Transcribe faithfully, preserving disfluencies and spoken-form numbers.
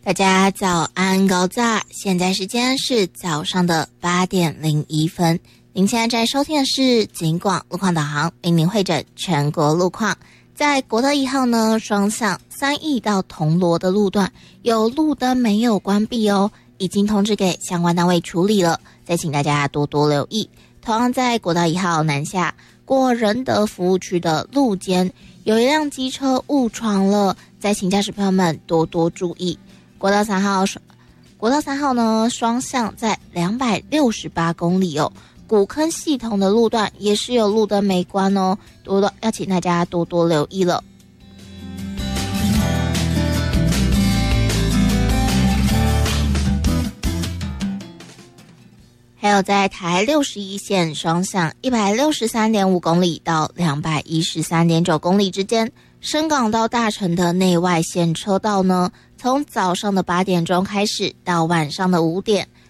大家早安高炸，现在时间是早上的八点零一分。您现在在收听的是警广路况导航，为您会诊全国路况。在国道一号呢，双向三义到铜锣的路段有路灯没有关闭哦，已经通知给相关单位处理了，再请大家多多留意。同样在国道一号南下过仁德服务区的路肩，有一辆机车误闯了，再请驾驶朋友们多多注意。国道三号，国道三号呢，双向在两百六十八公里哦。古坑系统的路段也是有路灯没关哦，多多要请大家多多留意了。还有在台六十一线双向一百六十三点五公里到两百一十三点九公里之间，深港到大城的内外线车道呢，从早上的八点钟开始到晚上的五点，